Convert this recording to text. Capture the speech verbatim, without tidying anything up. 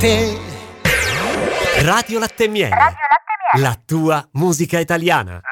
Radio Latte e Miele. Radio Latte e Miele. La tua musica italiana.